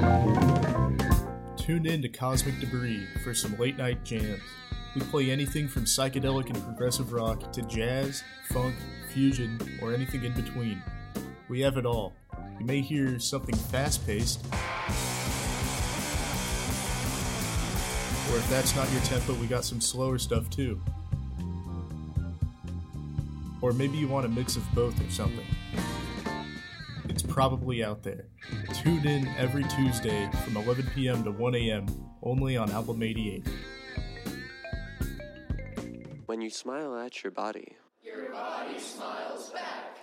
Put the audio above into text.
Tune in to Cosmic Debris for some late night jams. We play anything from psychedelic and progressive rock to jazz, funk, fusion, or anything in between. We have it all. You may hear something fast-paced, or if that's not your tempo, we got some slower stuff too. Or maybe you want a mix of both or something. It's probably out there. Tune in every Tuesday from 11 p.m. to 1 a.m. only on Album 88. When you smile at your body smiles back.